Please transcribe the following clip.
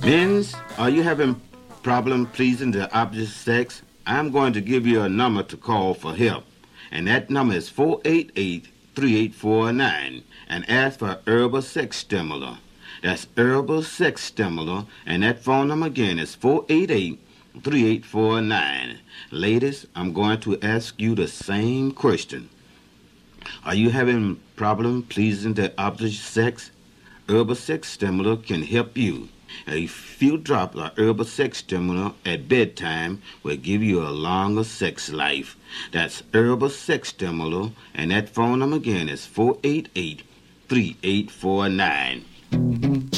Men's, are you having problem pleasing the opposite sex? I'm going to give you a number to call for help. And that number is 488-3849 and ask for herbal sex stimulant. That's herbal sex stimulant, and that phone number again is 488-3849. Ladies, I'm going to ask you the same question. Are you having problem pleasing the opposite sex? Herbal sex stimulant can help you. A few drops of herbal sex stimulant at bedtime will give you a longer sex life. That's herbal sex stimulant, and that phone number again is 488-3849.